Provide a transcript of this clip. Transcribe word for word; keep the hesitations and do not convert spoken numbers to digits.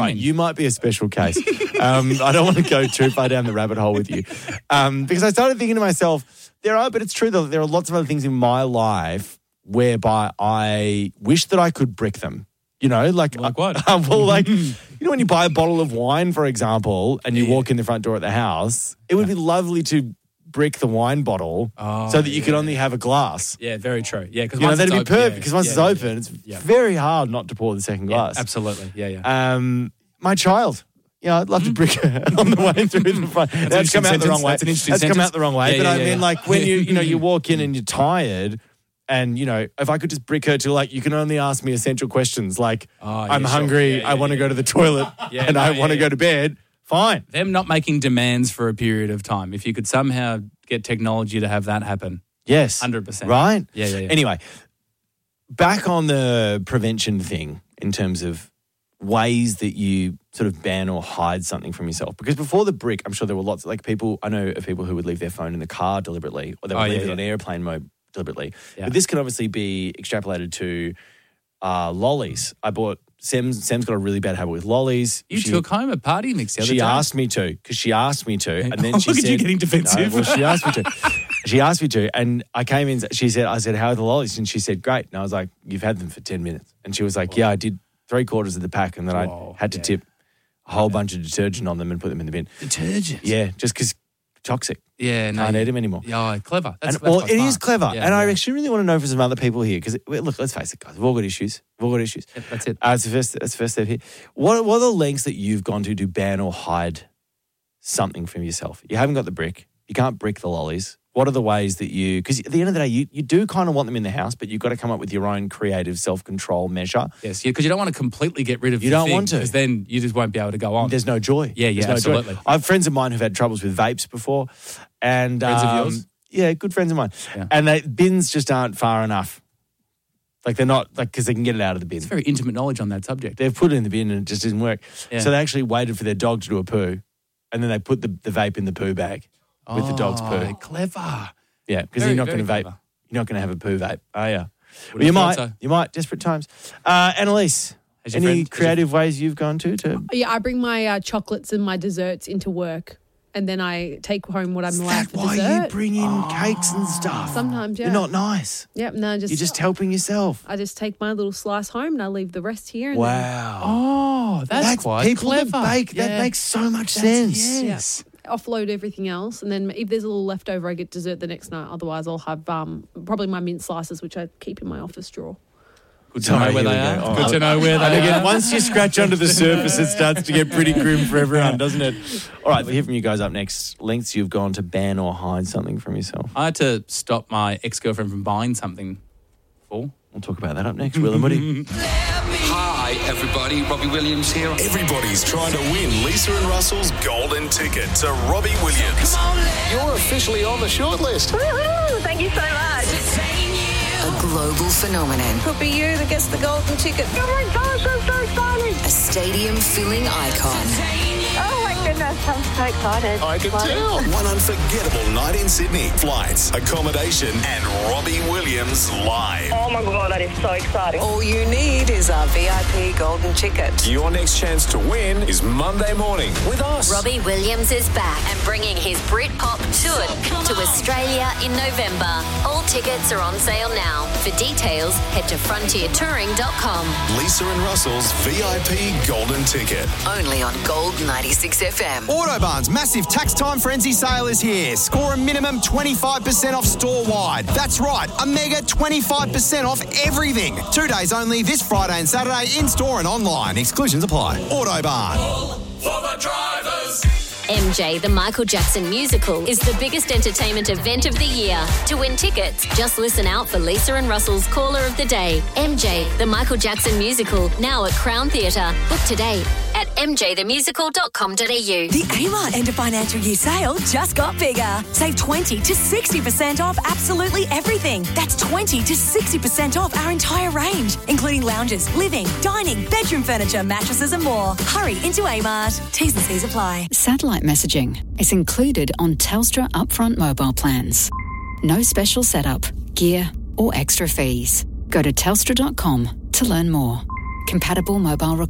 Right, you might be a special case. um, I don't want to go too far down the rabbit hole with you. Um, because I started thinking to myself, there are, but it's true that there are lots of other things in my life whereby I wish that I could brick them. You know, like, like what? Uh, well, like, you know, when you buy a bottle of wine, for example, and you yeah. walk in the front door at the house, it would be lovely to brick the wine bottle oh, so that you yeah. could only have a glass. Yeah, very true. Yeah, because you know that'd be open, perfect yeah, because once yeah, it's yeah, open, yeah. it's yeah. very hard not to pour the second glass. Yeah, absolutely. Yeah, yeah. Um, my child. Yeah, I'd love to brick her on the way through the front. That's, That's come out sentence. the wrong way. That's an interesting That's sentence. come out the wrong way. Yeah, but yeah, I yeah, mean, yeah. like when you you know you walk in and you're tired, and you know if I could just brick her to like you can only ask me essential questions like Oh, yeah, I'm sure. hungry, Yeah, yeah, I want to yeah. go to the toilet, Yeah, and no, I yeah, want to yeah. go to bed. Fine. Them not making demands for a period of time. If you could somehow get technology to have that happen. Yes. one hundred percent. Right? Yeah, yeah, yeah. Anyway, back on the prevention thing in terms of ways that you sort of ban or hide something from yourself. Because before the brick, I'm sure there were lots, like people, I know of people who would leave their phone in the car deliberately or they would Oh, leave yeah, it on yeah. airplane mode deliberately. Yeah. But this can obviously be extrapolated to uh, lollies. I bought, Sam's, Sam's got a really bad habit with lollies. You She- took home a party mix the other She day. asked me to, because she asked me to, and then Oh, she look at said, you getting defensive. No, well, she asked me to. She asked me to, and I came in. She said, "I said, how are the lollies?" And she said, "Great." And I was like, "You've had them for ten minutes." And she was like, "Yeah, I did three quarters of the pack, and then Whoa, I had to yeah. tip a whole bunch of detergent on them and put them in the bin." Detergent. Yeah, just because toxic. Yeah, no. Can't eat them anymore. Yeah, clever. That's, And, that's well, quite it smart. is clever, Yeah, and I yeah. actually really want to know from some other people here because look, let's face it, guys, we've all got issues. We've all got issues. Yep, that's it. Uh, it's the first. That's the first step here. What What are the lengths that you've gone to to ban or hide something from yourself? You haven't got the brick. You can't brick the lollies. What are the ways that you? Because at the end of the day, you, you do kind of want them in the house, but you've got to come up with your own creative self control measure. Yes, because you don't want to completely get rid of You the don't thing, want to. because then you just won't be able to go on. There's no joy. Yeah, yeah, There's no joy. absolutely. I have friends of mine who've had troubles with vapes before, and Friends of um, yours? yeah, good friends of mine, Yeah. and they bins just aren't far enough. Like they're not like because they can get it out of the bin. It's very intimate knowledge on that subject. They've put it in the bin and it just didn't work. Yeah. So they actually waited for their dog to do a poo, and then they put the, the vape in the poo bag with the dog's Oh, poo. Clever. Yeah, because Very, you're not going very to vape. clever. You're not going to have a poo vape, are you? Would Well, you have might. thought so. You might. Desperate times. Uh, Annalise, Has your any friend- has your- creative ways you've gone to to? Yeah, I bring my uh, chocolates and my desserts into work, and then I take home what I'm Is allowed that for why dessert. you bring in cakes and stuff? Sometimes, yeah. You're not nice. Yep, no, just You're just helping yourself. I just take my little slice home and I leave the rest here. And then- Wow. Oh, that's, quite people clever. that bake. Yeah. That makes so much That's- sense. Yes. offload everything else, and then if there's a little leftover, I get dessert the next night. Otherwise, I'll have um, probably my mint slices, which I keep in my office drawer. Good to know Sorry, where here they we are. go. Oh, Good to know where And they again, are. once you scratch under the surface, it starts to get pretty grim for everyone, doesn't it? All right, we'll hear from you guys up next. Lengths you've gone to ban or hide something from yourself. I had to stop my ex-girlfriend from buying something for. We'll talk about that up next. Will and Woody. Hi, everybody. Robbie Williams here. Everybody's trying to win Lisa and Russell's golden ticket to Robbie Williams. You're officially on the shortlist. Woohoo! Thank you so much. A global phenomenon. Could be you that gets the golden ticket. Oh my gosh, I'm so excited. A stadium-filling icon. Oh my goodness, I'm so excited. I can tell. One unforgettable night in Sydney. Flights, accommodation, and Robbie Williams live. Oh my god, that is so exciting. All you need is a V I P golden ticket. Your next chance to win is Monday morning with us. Robbie Williams is back and bringing his Britpop tour to Australia in November. All tickets are on sale now. For details, head to frontier touring dot com. Lisa and Russell's V I P golden ticket. Only on Gold ninety-six F M. Autobarn's massive tax time frenzy sale is here. Score a minimum twenty-five percent off store-wide. That's right, a mega twenty-five percent off everything. Two days only this Friday and Saturday in-store and online. Exclusions apply. Autobarn. For the drivers. M J, the Michael Jackson musical, is the biggest entertainment event of the year. To win tickets, just listen out for Lisa and Russell's Caller of the Day. M J, the Michael Jackson musical, now at Crown Theatre. Book today at m j the musical dot com dot a u. The Amart end of financial year sale just got bigger. Save twenty to sixty percent off absolutely everything. That's twenty to sixty percent off our entire range, including lounges, living, dining, bedroom furniture, mattresses and more. Hurry into Amart. T's and C's apply. Satellite messaging is included on Telstra upfront mobile plans. No special setup, gear or extra fees. Go to telstra dot com to learn more. Compatible mobile requirements.